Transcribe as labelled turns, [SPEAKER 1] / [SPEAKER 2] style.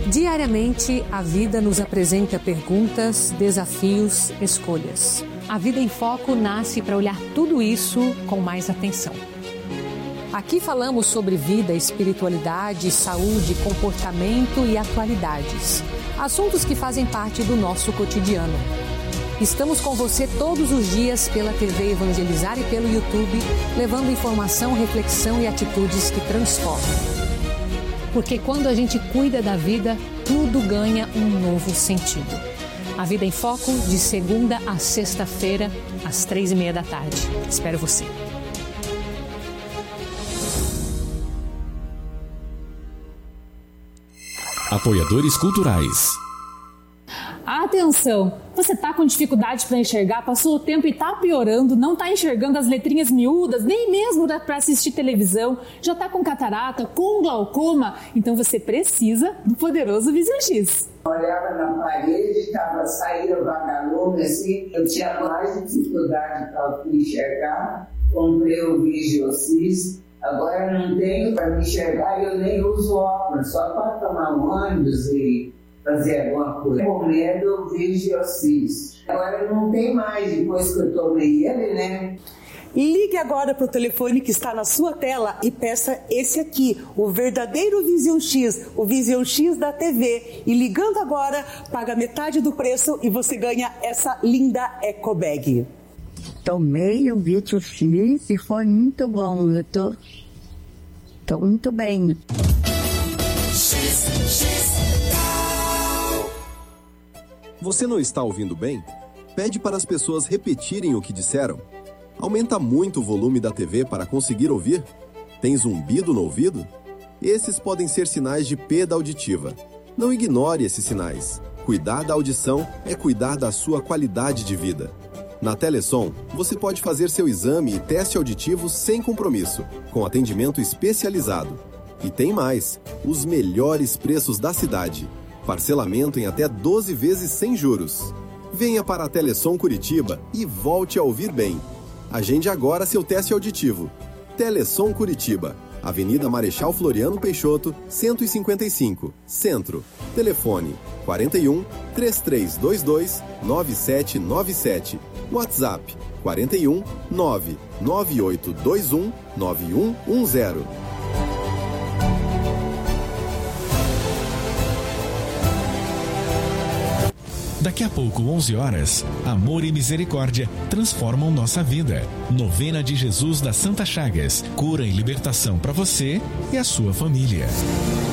[SPEAKER 1] Diariamente, a vida nos apresenta perguntas, desafios, escolhas. A Vida em Foco nasce para olhar tudo isso com mais atenção. Aqui falamos sobre vida, espiritualidade, saúde, comportamento e atualidades. Assuntos que fazem parte do nosso cotidiano. Estamos com você todos os dias pela TV Evangelizar e pelo YouTube, levando informação, reflexão e atitudes que transformam. Porque quando a gente cuida da vida, tudo ganha um novo sentido. A Vida em Foco, de segunda a sexta-feira, às 3:30 da tarde. Espero você.
[SPEAKER 2] Apoiadores culturais.
[SPEAKER 3] Atenção! Você está com dificuldade para enxergar, passou o tempo e está piorando, não está enxergando as letrinhas miúdas, nem mesmo para assistir televisão, já está com catarata, com glaucoma, então você precisa do poderoso Visão X.
[SPEAKER 4] Olhava na parede, saía vagalume assim, eu tinha mais dificuldade para enxergar, comprei o Visão X. Agora não tenho para me enxergar e eu nem uso óculos, só para tomar um ônibus e fazer alguma coisa. Com medo, eu Visão X. Agora não tem mais, depois que eu tomei ele, né?
[SPEAKER 5] Ligue agora para o telefone que está na sua tela e peça esse aqui, o verdadeiro Visão X, o Visão X da TV. E ligando agora, paga metade do preço e você ganha essa linda Eco Bag.
[SPEAKER 6] Tomei o Visão X e foi muito bom. Eu tô muito bem.
[SPEAKER 7] Você não está ouvindo bem? Pede para as pessoas repetirem o que disseram. Aumenta muito o volume da TV para conseguir ouvir? Tem zumbido no ouvido? Esses podem ser sinais de perda auditiva. Não ignore esses sinais. Cuidar da audição é cuidar da sua qualidade de vida. Na Telesom, você pode fazer seu exame e teste auditivo sem compromisso, com atendimento especializado. E tem mais, os melhores preços da cidade. Parcelamento em até 12 vezes sem juros. Venha para a Telesom Curitiba e volte a ouvir bem. Agende agora seu teste auditivo. Telesom Curitiba, Avenida Marechal Floriano Peixoto, 155, Centro. Telefone 41 3322 9797. WhatsApp 41 99821 9110.
[SPEAKER 2] Daqui a pouco, 11 horas, Amor e Misericórdia transformam nossa vida. Novena de Jesus das Santas Chagas. Cura e libertação para você e a sua família.